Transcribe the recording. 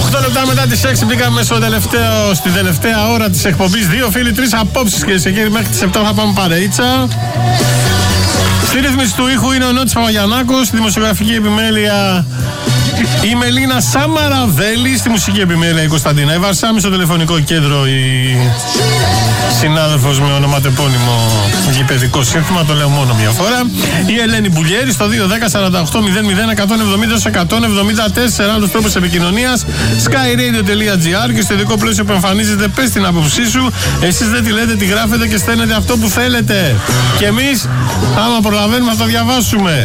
8 λεπτά μετά τις 6 μπήκαμε στην τελευταία ώρα της εκπομπής. 2 φίλοι, 3 απόψεις και σε κύριοι, μέχρι τις 7 θα πάμε παρεΐτσα. Στη ρύθμιση του ήχου είναι ο Νότης Παπαγιαννάκος, στη δημοσιογραφική επιμέλεια η Μελίνα Σαμαραβέλη, στη μουσική επιμέλεια η Κωνσταντίνα Εβαρσάμι, στο τηλεφωνικό κέντρο η συνάδελφος με ονοματεπώνυμο γηπαιδικό σύνθημα, το λέω μόνο μια φορά, η Ελένη Μπουλιέρη στο 210-48-00-174. Άλλος τρόπος επικοινωνίας, skyradio.gr, και στο ειδικό πλαίσιο που εμφανίζεται, πες την άποψή σου. Εσείς δεν τη λέτε, τη γράφετε και στέλνετε αυτό που θέλετε. Και εμείς, άμα προλαβαίνουμε, θα το διαβάσουμε.